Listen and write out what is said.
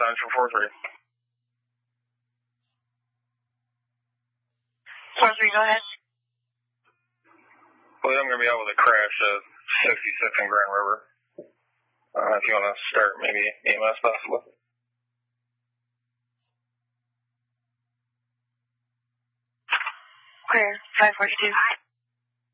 Central 43. 43, go ahead. Well, I'm going to be out with a crash at 66 in Grand River. If you want to start, maybe EMS possibly. Clear, 542.